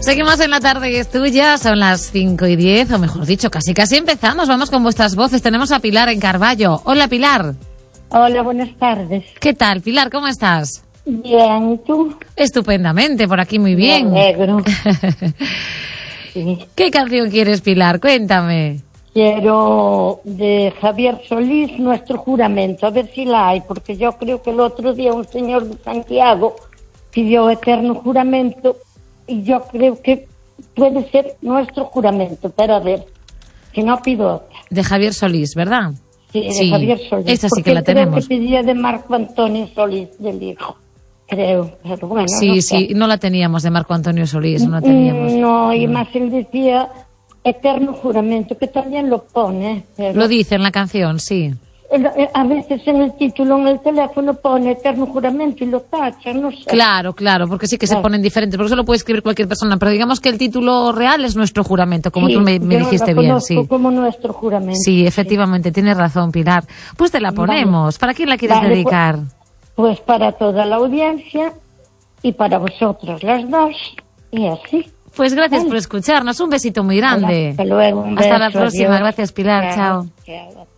Seguimos en la tarde y es tuya, son las 5:10, o mejor dicho, casi empezamos. Vamos con vuestras voces. Tenemos a Pilar en Carballo. Hola, Pilar. Hola, buenas tardes. ¿Qué tal, Pilar? ¿Cómo estás? Bien, ¿y tú? Estupendamente, por aquí muy bien. Me alegro. Sí. ¿Qué canción quieres, Pilar? Cuéntame. Quiero de Javier Solís, Nuestro Juramento, a ver si la hay, porque yo creo que el otro día un señor de Santiago pidió Eterno Juramento y yo creo que puede ser Nuestro Juramento, pero a ver, si no pido otra. De Javier Solís, ¿verdad? Sí, de Javier Solís. Esa sí que la creo tenemos. Que pedía de Marco Antonio Solís, del hijo, creo, pero bueno. Sí, no sí, sé. no la teníamos de Marco Antonio Solís, no la teníamos. No, y más él decía Eterno Juramento, que también lo pone. Pero Lo dice en la canción, sí. a veces en el título, en el teléfono, pone Eterno Juramento y lo tacha, no sé. Claro, porque sí que se ponen diferentes, porque eso lo puede escribir cualquier persona, pero digamos que el título real es Nuestro Juramento, como Sí, tú me yo dijiste la bien, conozco sí. como Nuestro Juramento. Sí, efectivamente, tienes razón, Pilar. Pues te la ponemos. Vale. ¿Para quién la quieres Vale, dedicar? Pues para toda la audiencia y para vosotras las dos, y así. Pues gracias por escucharnos. Un besito muy grande. Hasta luego, un Hasta la beso, próxima. adiós. Gracias, Pilar. Chao. Chao.